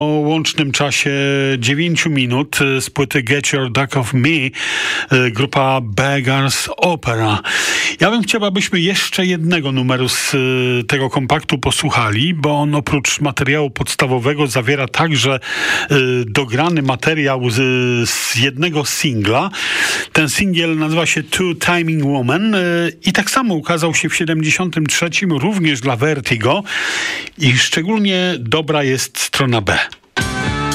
O łącznym czasie 9 minut z płyty Get Your Duck Off Me, grupa Beggars Opera. Ja bym chciał, abyśmy jeszcze jednego numeru z tego kompaktu posłuchali, bo on oprócz materiału podstawowego zawiera także dograny materiał z jednego singla. Ten singiel nazywa się Two Timing Woman i tak samo ukazał się w 73 również dla Vertigo i szczególnie dobra jest strona B.